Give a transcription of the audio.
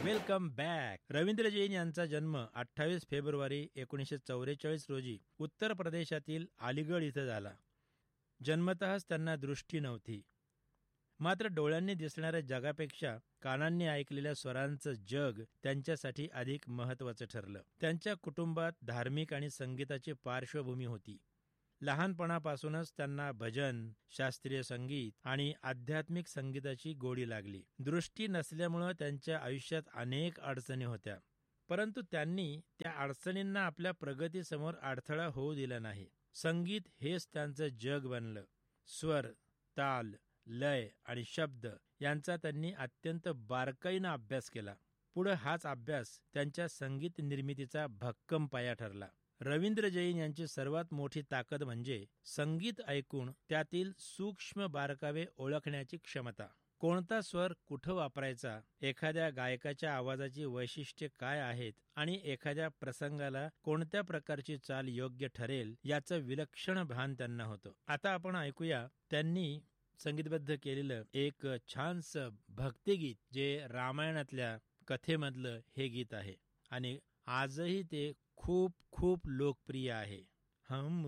Welcome back. Ravindra Jain यांचा जन्म 28 February 1944 रोजी उत्तर प्रदेशातील अलीगड इथं झाला. जन्मतःच त्यांना दृष्टी नव्हती. मात्र डोळ्यांनी दिसणाऱ्या जगापेक्षा कानांनी ऐकलेल्या स्वरांचं जग त्यांच्यासाठी अधिक महत्त्वाचं ठरलं. त्यांच्या कुटुंबात धार्मिक आणि संगीताची पार्श्वभूमी होती. लहानपणापासूनच त्यांना भजन, शास्त्रीय संगीत आणि आध्यात्मिक संगीताची गोडी लागली. दृष्टी नसल्यामुळं त्यांच्या आयुष्यात अनेक अडचणी होत्या, परंतु त्यांनी त्या अडचणींना आपल्या प्रगतीसमोर अडथळा होऊ दिला नाही. संगीत हेच त्यांचं जग बनलं. स्वर, ताल, लय आणि शब्द यांचा त्यांनी अत्यंत बारकाईनं अभ्यास केला. पुढे हाच अभ्यास त्यांच्या संगीत निर्मितीचा भक्कम पाया ठरला. रवींद्र जैन यांची सर्वात मोठी ताकद म्हणजे संगीत ऐकून त्यातील सूक्ष्म बारकावे ओळखण्याची क्षमता. कोणता स्वर कुठं वापरायचा, एखाद्या गायकाच्या आवाजाची वैशिष्ट्ये काय आहेत आणि एखाद्या प्रसंगाला कोणत्या प्रकारची चाल योग्य ठरेल याचं विलक्षण भान त्यांना होतं. आता आपण ऐकूया त्यांनी संगीतबद्ध केलेलं एक छानसं भक्तिगीत, जे रामायणातल्या कथेमधलं हे गीत आहे आणि आजही ते खूप खूप लोकप्रिय आहे. हम